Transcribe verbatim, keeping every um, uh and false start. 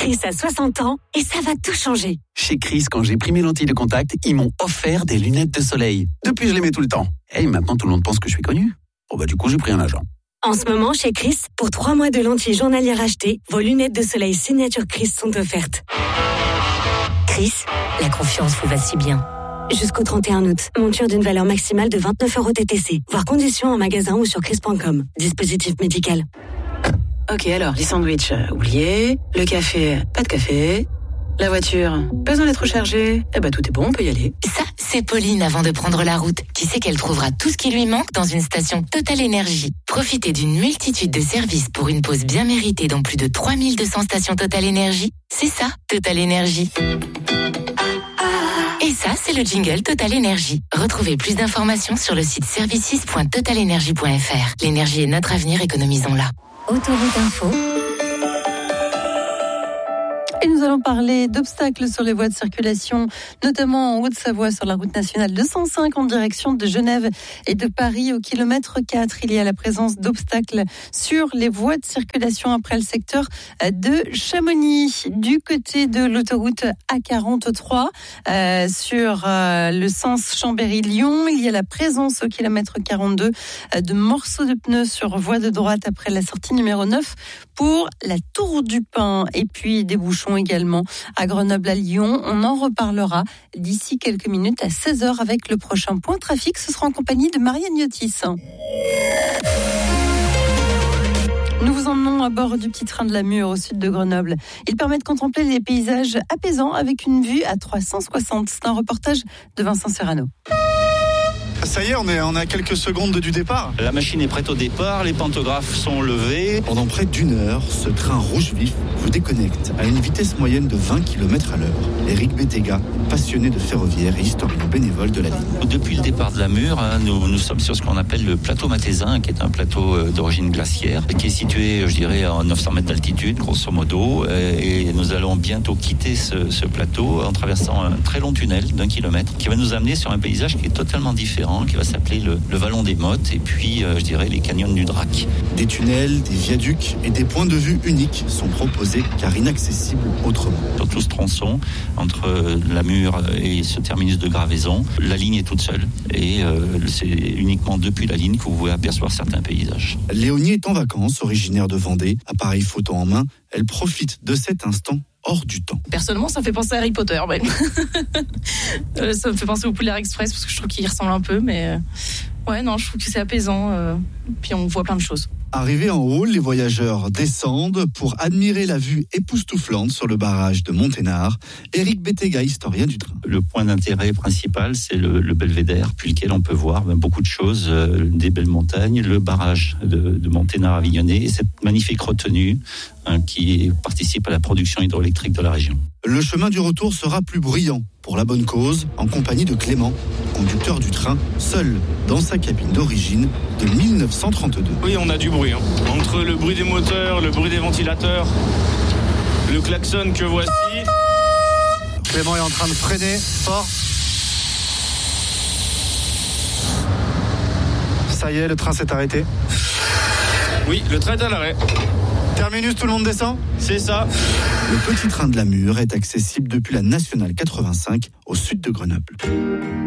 Chris a soixante ans et ça va tout changer. Chez Chris, quand j'ai pris mes lentilles de contact, ils m'ont offert des lunettes de soleil. Depuis, je les mets tout le temps. Et maintenant, tout le monde pense que je suis connu. Bon bah du coup, j'ai pris un agent. En ce moment, chez Chris, pour trois mois de lentilles journalières achetées, vos lunettes de soleil signature Chris sont offertes. Chris, la confiance vous va si bien. Jusqu'au trente et un août, monture d'une valeur maximale de vingt-neuf euros T T C. Voir conditions en magasin ou sur chris point com. Dispositif médical. Ok, alors, les sandwichs, euh, oubliés. Le café, pas de café. La voiture, pas besoin d'être rechargée. Eh ben, tout est bon, on peut y aller. Ça, c'est Pauline avant de prendre la route, qui sait qu'elle trouvera tout ce qui lui manque dans une station Total Énergie. Profitez d'une multitude de services pour une pause bien méritée dans plus de trois mille deux cents stations Total Énergie. C'est ça, Total Énergie. Et ça, c'est le jingle Total Énergie. Retrouvez plus d'informations sur le site services point total énergie point f r. L'énergie est notre avenir, économisons-la. Autoroute Info. Et nous allons parler d'obstacles sur les voies de circulation, notamment en Haute-Savoie sur la route nationale deux cent cinq en direction de Genève et de Paris au kilomètre quatre. Il y a la présence d'obstacles sur les voies de circulation après le secteur de Chamonix. Du côté de l'autoroute A quarante-trois, euh, sur euh, le sens Chambéry-Lyon, il y a la présence au kilomètre quarante-deux euh, de morceaux de pneus sur voie de droite après la sortie numéro neuf pour la Tour du Pin. Et puis des bouchons également à Grenoble, à Lyon. On en reparlera d'ici quelques minutes à seize heures avec le prochain point trafic. Ce sera en compagnie de Marianne Yotis. Nous vous emmenons à bord du petit train de la Mure au sud de Grenoble. Il permet de contempler les paysages apaisants avec une vue à trois cent soixante. C'est un reportage de Vincent Serrano. Ça y est, on est, on est à quelques secondes du départ. La machine est prête au départ, les pantographes sont levés. Pendant près d'une heure, ce train rouge vif vous déconnecte à une vitesse moyenne de vingt kilomètres à l'heure. Éric Bétéga, passionné de ferroviaire et historien bénévole de la ligne. Depuis le départ de la Mure, hein, nous, nous sommes sur ce qu'on appelle le plateau Mathézin, qui est un plateau euh, d'origine glaciaire, qui est situé, je dirais, à neuf cents mètres d'altitude, grosso modo. Euh, et nous allons bientôt quitter ce, ce plateau en traversant un très long tunnel d'un kilomètre, qui va nous amener sur un paysage qui est totalement différent, qui va s'appeler le, le Vallon des Mottes et puis, euh, je dirais, les canyons du Drac. Des tunnels, des viaducs et des points de vue uniques sont proposés car inaccessibles autrement. Sur tout ce tronçon, entre la Mure et ce terminus de Gravaison, la ligne est toute seule et euh, c'est uniquement depuis la ligne que vous pouvez apercevoir certains paysages. Léonie est en vacances, originaire de Vendée, appareil photo en main. Elle profite de cet instant hors du temps. Personnellement, ça me fait penser à Harry Potter. Ouais. euh, ça me fait penser au Polar Express parce que je trouve qu'il y ressemble un peu, mais euh, ouais, non, je trouve que c'est apaisant. Euh, puis on voit plein de choses. Arrivés en haut, les voyageurs descendent pour admirer la vue époustouflante sur le barrage de Monténard. Éric Bétéga, historien du train. Le point d'intérêt principal, c'est le, le belvédère, depuis lequel on peut voir ben, beaucoup de choses, euh, des belles montagnes, le barrage de, de Monténard-Avignonnet et cette magnifique retenue hein, qui participe à la production hydroélectrique de la région. Le chemin du retour sera plus bruyant, pour la bonne cause, en compagnie de Clément, conducteur du train, seul dans sa cabine d'origine de dix-neuf cent trente-deux. Oui, on a du bruit. Hein. Entre le bruit des moteurs, le bruit des ventilateurs, le klaxon que voici. Clément est en train de freiner fort. Ça y est, le train s'est arrêté. Oui, le train est à l'arrêt. Terminus, tout le monde descend ? C'est ça. Le petit train de la Mure est accessible depuis la nationale quatre-vingt-cinq au sud de Grenoble.